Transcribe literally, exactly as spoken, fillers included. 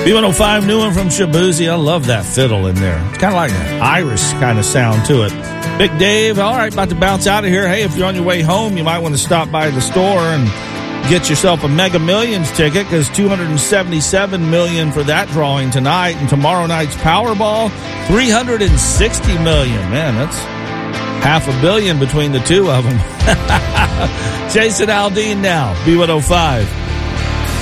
B one oh five, new one from Shabuzi. I love that fiddle in there. It's kind of like an Irish kind of sound to it. Big Dave, all right, about to bounce out of here. Hey, if you're on your way home, you might want to stop by the store and get yourself a Mega Millions ticket, because two hundred seventy-seven million dollars for that drawing tonight, and tomorrow night's Powerball, three hundred sixty million dollars. Man, that's half a billion between the two of them. Jason Aldean now, B one oh five.